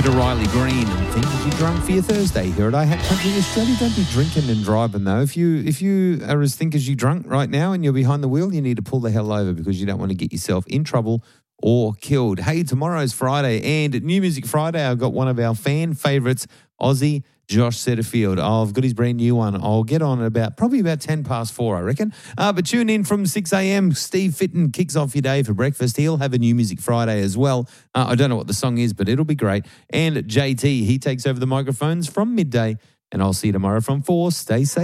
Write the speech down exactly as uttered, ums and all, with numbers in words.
Bit of Riley Green and Think As You Drunk for your Thursday here at I Hat Country Australia. Don't be drinking and driving though. If you if you are as think as you drunk right now and you're behind the wheel, you need to pull the hell over because you don't want to get yourself in trouble or killed. Hey, tomorrow's Friday and New Music Friday, I've got one of our fan favourites, Aussie Josh Setterfield. Oh, I've got his brand new one. I'll get on at about, probably about ten past four, I reckon. Uh, but tune in from six a.m. Steve Fitton kicks off your day for breakfast. He'll have a New Music Friday as well. Uh, I don't know what the song is, but it'll be great. And J T, he takes over the microphones from midday. And I'll see you tomorrow from four. Stay safe.